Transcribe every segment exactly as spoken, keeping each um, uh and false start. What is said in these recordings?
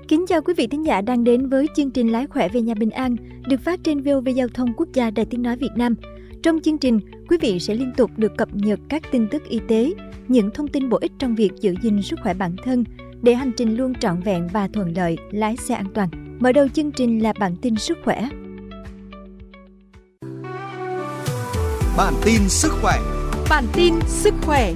Kính chào quý vị thính giả đang đến với chương trình Lái khỏe về nhà bình an được phát trên vê o vê Giao thông Quốc gia Đài Tiếng nói Việt Nam. Trong chương trình, quý vị sẽ liên tục được cập nhật các tin tức y tế, những thông tin bổ ích trong việc giữ gìn sức khỏe bản thân để hành trình luôn trọn vẹn và thuận lợi, lái xe an toàn. Mở đầu chương trình là bản tin sức khỏe. Bản tin sức khỏe. Bản tin sức khỏe.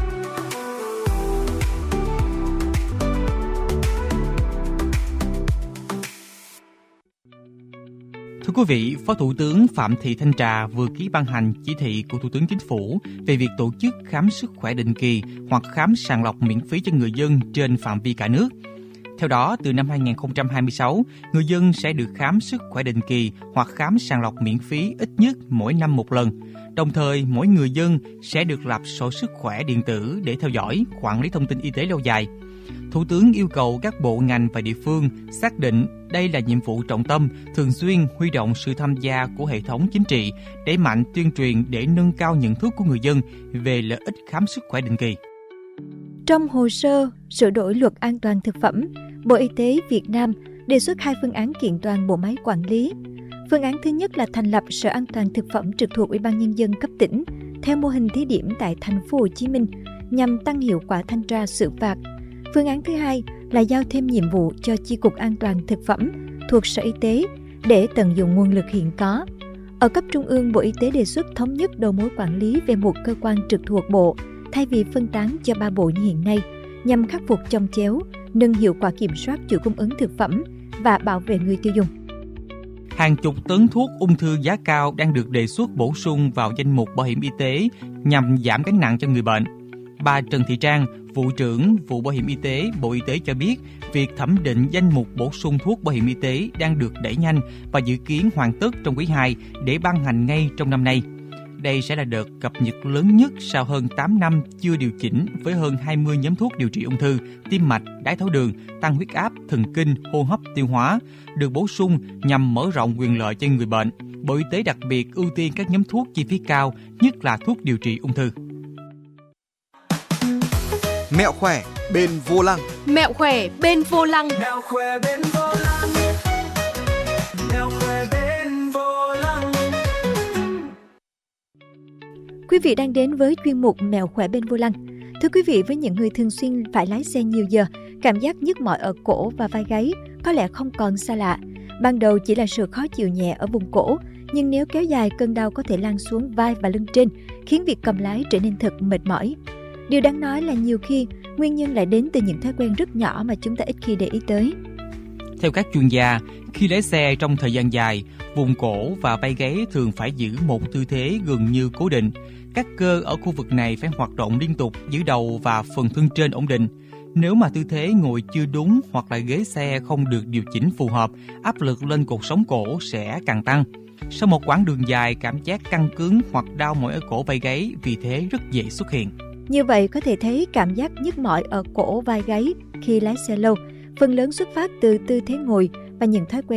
Thưa quý vị, Phó Thủ tướng Phạm Thị Thanh Trà vừa ký ban hành chỉ thị của Thủ tướng Chính phủ về việc tổ chức khám sức khỏe định kỳ hoặc khám sàng lọc miễn phí cho người dân trên phạm vi cả nước. Theo đó, từ năm hai không hai sáu, người dân sẽ được khám sức khỏe định kỳ hoặc khám sàng lọc miễn phí ít nhất mỗi năm một lần. Đồng thời, mỗi người dân sẽ được lập sổ sức khỏe điện tử để theo dõi, quản lý thông tin y tế lâu dài. Thủ tướng yêu cầu các bộ ngành và địa phương xác định đây là nhiệm vụ trọng tâm, thường xuyên huy động sự tham gia của hệ thống chính trị, đẩy mạnh tuyên truyền để nâng cao nhận thức của người dân về lợi ích khám sức khỏe định kỳ. Trong hồ sơ sửa đổi luật an toàn thực phẩm, Bộ Y tế Việt Nam đề xuất hai phương án kiện toàn bộ máy quản lý. Phương án thứ nhất là thành lập Sở An toàn thực phẩm trực thuộc Ủy ban Nhân dân cấp tỉnh theo mô hình thí điểm tại thành phố Hồ Chí Minh nhằm tăng hiệu quả thanh tra xử phạt. Phương án thứ hai là giao thêm nhiệm vụ cho Chi cục An toàn thực phẩm thuộc Sở Y tế để tận dụng nguồn lực hiện có. Ở cấp trung ương, Bộ Y tế đề xuất thống nhất đầu mối quản lý về một cơ quan trực thuộc bộ thay vì phân tán cho ba bộ như hiện nay, nhằm khắc phục chồng chéo, nâng hiệu quả kiểm soát chuỗi cung ứng thực phẩm và bảo vệ người tiêu dùng. Hàng chục tấn thuốc ung thư giá cao đang được đề xuất bổ sung vào danh mục bảo hiểm y tế nhằm giảm gánh nặng cho người bệnh. Bà Trần Thị Trang, Vụ trưởng Vụ Bảo hiểm Y tế, Bộ Y tế cho biết, việc thẩm định danh mục bổ sung thuốc bảo hiểm y tế đang được đẩy nhanh và dự kiến hoàn tất trong quý hai để ban hành ngay trong năm nay. Đây sẽ là đợt cập nhật lớn nhất sau hơn tám năm chưa điều chỉnh với hơn hai mươi nhóm thuốc điều trị ung thư, tim mạch, đái tháo đường, tăng huyết áp, thần kinh, hô hấp, tiêu hóa, được bổ sung nhằm mở rộng quyền lợi cho người bệnh. Bộ Y tế đặc biệt ưu tiên các nhóm thuốc chi phí cao, nhất là thuốc điều trị ung thư. Mẹo khỏe bên vô lăng. Mẹo khỏe bên vô lăng. Mẹo khỏe bên vô lăng. Mẹo khỏe bên vô lăng. Quý vị đang đến với chuyên mục Mẹo khỏe bên vô lăng. Thưa quý vị, với những người thường xuyên phải lái xe nhiều giờ, cảm giác nhức mỏi ở cổ và vai gáy có lẽ không còn xa lạ. Ban đầu chỉ là sự khó chịu nhẹ ở vùng cổ, nhưng nếu kéo dài, cơn đau có thể lan xuống vai và lưng trên, khiến việc cầm lái trở nên thật mệt mỏi. Điều đáng nói là nhiều khi nguyên nhân lại đến từ những thói quen rất nhỏ mà chúng ta ít khi để ý tới. Theo các chuyên gia, khi lái xe trong thời gian dài, vùng cổ và vai gáy thường phải giữ một tư thế gần như cố định. Các cơ ở khu vực này phải hoạt động liên tục, giữ đầu và phần thân trên ổn định. Nếu mà tư thế ngồi chưa đúng hoặc là ghế xe không được điều chỉnh phù hợp, áp lực lên cột sống cổ sẽ càng tăng. Sau một quãng đường dài, cảm giác căng cứng hoặc đau mỏi ở cổ vai gáy vì thế rất dễ xuất hiện. Như vậy có thể thấy cảm giác nhức mỏi ở cổ vai gáy khi lái xe lâu phần lớn xuất phát từ tư thế ngồi và những thói quen